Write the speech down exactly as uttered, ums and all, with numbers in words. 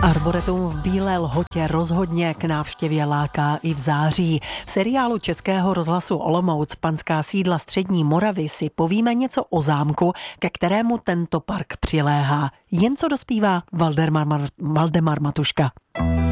Arboretum v Bílé Lhotě rozhodně k návštěvě láká i v září. V seriálu Českého rozhlasu Olomouc Panská sídla střední Moravy si povíme něco o zámku, ke kterému tento park přiléhá. Jen co dospívá Valdemar, Valdemar Matuška.